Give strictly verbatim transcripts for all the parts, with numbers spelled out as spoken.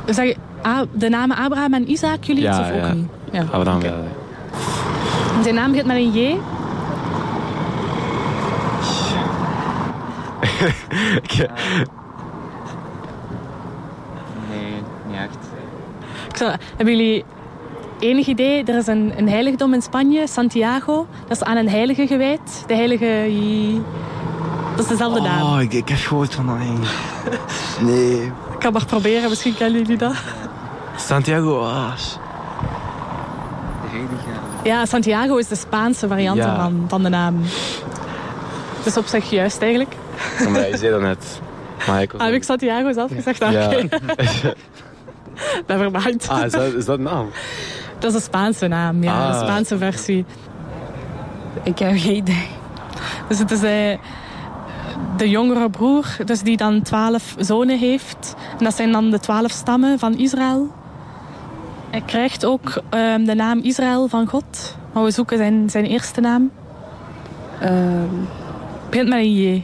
Zeg, de namen Abraham en Isaac, jullie ja, of ook ja. niet? Ja, Abraham okay. wel. Ja. Zijn naam begint met een J. okay. Nee, niet echt. Ik zou, hebben jullie enig idee? Er is een, een heiligdom in Spanje, Santiago. Dat is aan een heilige gewijd. De heilige... Dat is dezelfde naam. Oh, ik, ik heb gehoord van dat. Nee. Ik kan maar proberen, misschien kennen jullie dat. Santiago, ah. De heilige... Ja, Santiago is de Spaanse variant ja. van, van de naam. Dus op zich juist eigenlijk. Ja, maar je zei dat net. Maar ik was ah, heb ik Santiago zelf gezegd? Ah, ja. Oké. Nevermind. Ah, is dat, is dat een naam? Dat is een Spaanse naam, ja. Ah. De Spaanse versie. Ik heb geen idee. Dus het is uh, de jongere broer, dus die dan twaalf zonen heeft. En dat zijn dan de twaalf stammen van Israël. Hij krijgt ook um, de naam Israël van God. Maar we zoeken zijn, zijn eerste naam. Um, Het begint met een J.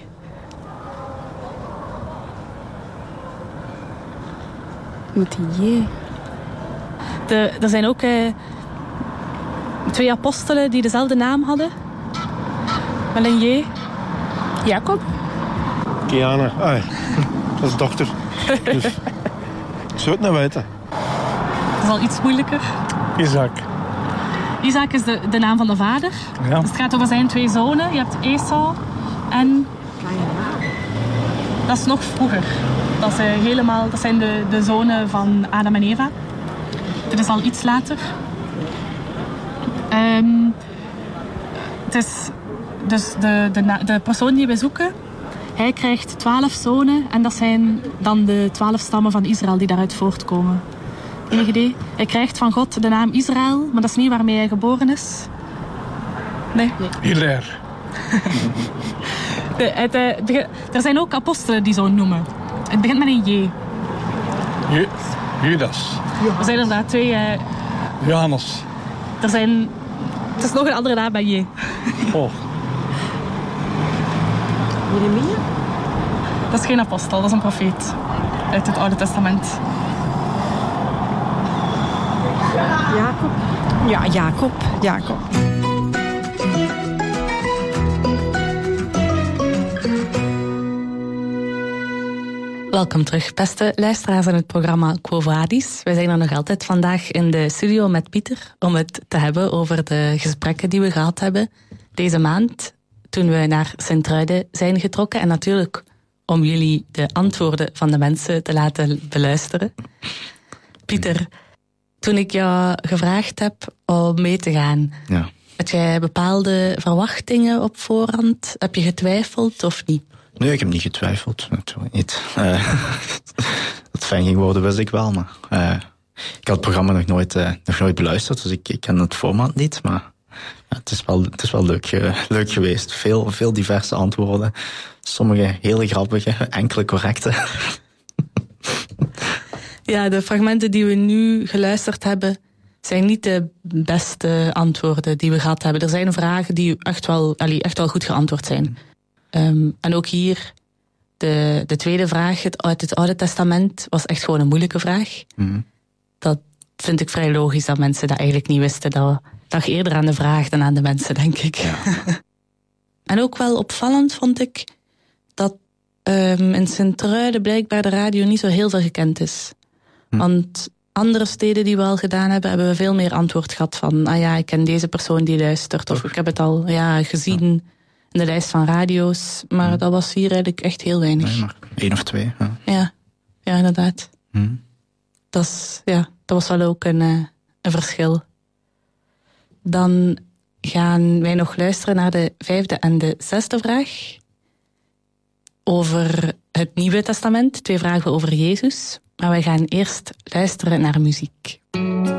Met een J. De, er zijn ook uh, twee apostelen die dezelfde naam hadden. Met een J. Jacob. Kiana. Ah, dat is dochter. Dus, ik zou het niet weten. Dat is al iets moeilijker. Isaac. Isaac is de, de naam van de vader. Ja. Dus het gaat over zijn twee zonen. Je hebt Esau en... Dat is nog vroeger. Dat, is, uh, helemaal, dat zijn de, de zonen van Adam en Eva. Dit is al iets later. Um, het is dus de, de, de persoon die we zoeken. Hij krijgt twaalf zonen. En dat zijn dan de twaalf stammen van Israël die daaruit voortkomen. Enig idee? Hij krijgt van God de naam Israël. Maar dat is niet waarmee hij geboren is. Nee? nee. Hilaire. De, het, het begint, er zijn ook apostelen die zo noemen. Het begint met een J. Ju- Judas. Er zijn inderdaad twee... Uh, Johannes. er zijn... Het is nog een andere naam bij J. Oh. Jeremia? Dat is geen apostel, dat is een profeet. Uit het Oude Testament. Jacob? Ja, Jacob. Jacob. Welkom terug, beste luisteraars aan het programma Quo Vadis. Wij zijn er nog altijd vandaag in de studio met Pieter om het te hebben over de gesprekken die we gehad hebben deze maand toen we naar Sint-Truiden zijn getrokken. En natuurlijk om jullie de antwoorden van de mensen te laten beluisteren. Pieter, toen ik jou gevraagd heb om mee te gaan, Ja. had jij bepaalde verwachtingen op voorhand? Heb je getwijfeld of niet? Nee, ik heb niet getwijfeld. Natuurlijk niet. Uh, dat het fijn ging worden, wist ik wel. Maar uh, ik had het programma nog nooit, uh, nog nooit beluisterd, dus ik, ik ken het format niet. Maar ja, het, is wel, het is wel leuk, uh, leuk geweest. Veel, veel diverse antwoorden. Sommige hele grappige, enkele correcte. Ja, de fragmenten die we nu geluisterd hebben zijn niet de beste antwoorden die we gehad hebben. Er zijn vragen die echt wel, allee, echt wel goed geantwoord zijn. Um, en ook hier, de, de tweede vraag het, uit het Oude Testament was echt gewoon een moeilijke vraag. Mm. Dat vind ik vrij logisch dat mensen dat eigenlijk niet wisten. Dat lag eerder aan de vraag dan aan de mensen, denk ik. Ja. En ook wel opvallend vond ik dat um, in Sint-Truiden blijkbaar de radio niet zo heel veel gekend is. Hm. Want andere steden die we al gedaan hebben, hebben we veel meer antwoord gehad van, ah ja, ik ken deze persoon die luistert. Of ik heb het al ja, gezien ja. in de lijst van radio's. Maar hm. dat was hier eigenlijk echt heel weinig. Nee, maar één of twee. Ja, ja, ja inderdaad. Hm. Dat, is, ja, dat was wel ook een, uh, een verschil. Dan gaan wij nog luisteren naar de vijfde en de zesde vraag. Over het Nieuwe Testament. Twee vragen over Jezus. Maar wij gaan eerst luisteren naar muziek.